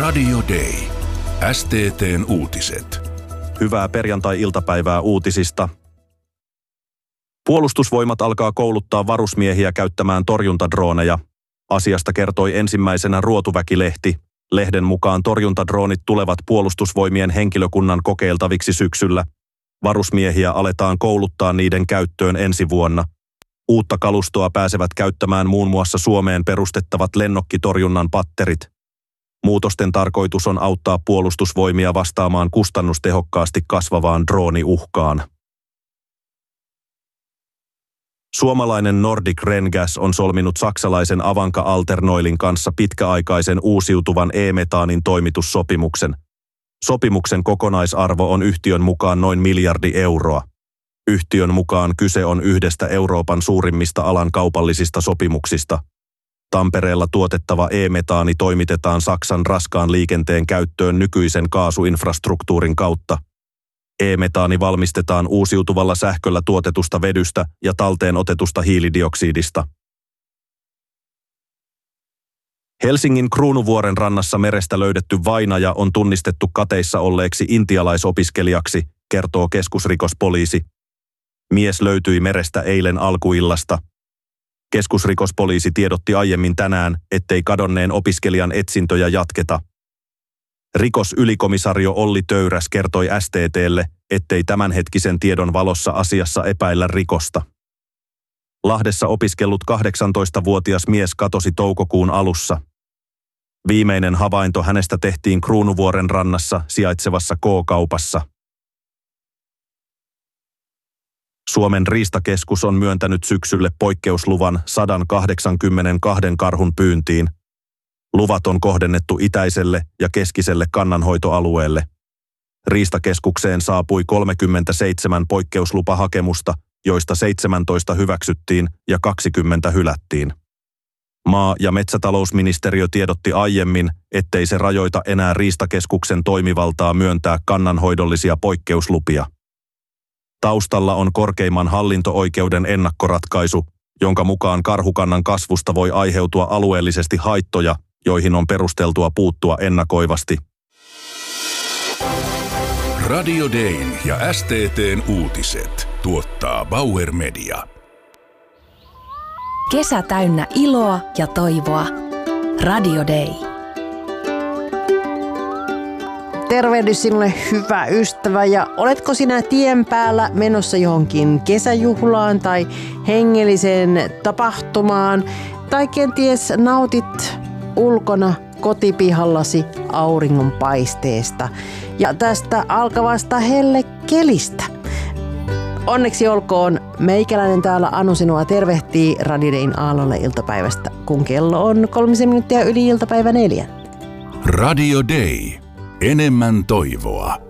Radio Day. STT:n uutiset. Hyvää perjantai-iltapäivää uutisista. Puolustusvoimat alkaa kouluttaa varusmiehiä käyttämään torjuntadrooneja. Asiasta kertoi ensimmäisenä Ruotuväki-lehti. Lehden mukaan torjuntadroonit tulevat puolustusvoimien henkilökunnan kokeiltaviksi syksyllä. Varusmiehiä aletaan kouluttaa niiden käyttöön ensi vuonna. Uutta kalustoa pääsevät käyttämään muun muassa Suomeen perustettavat lennokkitorjunnan patterit. Muutosten tarkoitus on auttaa puolustusvoimia vastaamaan kustannustehokkaasti kasvavaan drooniuhkaan. Suomalainen Nordic Rengas on solminut saksalaisen Avanca Alternoilin kanssa pitkäaikaisen uusiutuvan e-metaanin toimitussopimuksen. Sopimuksen kokonaisarvo on yhtiön mukaan noin 1 miljardi euroa. Yhtiön mukaan kyse on yhdestä Euroopan suurimmista alan kaupallisista sopimuksista. Tampereella tuotettava e-metaani toimitetaan Saksan raskaan liikenteen käyttöön nykyisen kaasuinfrastruktuurin kautta. E-metaani valmistetaan uusiutuvalla sähköllä tuotetusta vedystä ja talteen otetusta hiilidioksidista. Helsingin Kruunuvuoren rannassa merestä löydetty vainaja on tunnistettu kateissa olleeksi intialaisopiskelijaksi, kertoo keskusrikospoliisi. Mies löytyi merestä eilen alkuillasta. Keskusrikospoliisi tiedotti aiemmin tänään, ettei kadonneen opiskelijan etsintöjä jatketa. Rikosylikomisario Olli Töyräs kertoi STT:lle, ettei tämänhetkisen tiedon valossa asiassa epäillä rikosta. Lahdessa opiskellut 18-vuotias mies katosi toukokuun alussa. Viimeinen havainto hänestä tehtiin Kruunuvuoren rannassa sijaitsevassa K-kaupassa. Suomen riistakeskus on myöntänyt syksylle poikkeusluvan 182 karhun pyyntiin. Luvat on kohdennettu itäiselle ja keskiselle kannanhoitoalueelle. Riistakeskukseen saapui 37 poikkeuslupahakemusta, joista 17 hyväksyttiin ja 20 hylättiin. Maa- ja metsätalousministeriö tiedotti aiemmin, ettei se rajoita enää Riistakeskuksen toimivaltaa myöntää kannanhoidollisia poikkeuslupia. Taustalla on korkeimman hallinto-oikeuden ennakkoratkaisu, jonka mukaan karhukannan kasvusta voi aiheutua alueellisesti haittoja, joihin on perusteltua puuttua ennakoivasti. Radio Dayn ja STT:n uutiset tuottaa Bauer Media. Kesä täynnä iloa ja toivoa. Radio Day. Tervehdys sinulle, hyvä ystävä, ja oletko sinä tien päällä menossa johonkin kesäjuhlaan tai hengelliseen tapahtumaan, tai kenties nautit ulkona kotipihallasi auringonpaisteesta ja tästä alkavasta hellekelistä. Onneksi olkoon, meikäläinen täällä Anu sinua tervehtii Radio Dayn aallolle iltapäivästä, kun kello on 3 minuuttia yli iltapäivä 4. Radio Day. Enemmän toivoa.